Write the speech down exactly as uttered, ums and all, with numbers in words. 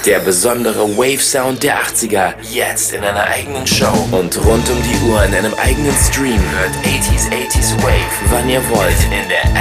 Der besondere Wave-Sound der achtziger, jetzt in einer eigenen Show. Und rund um die Uhr in einem eigenen Stream hört achtziger achtziger Wave, wann ihr wollt, in der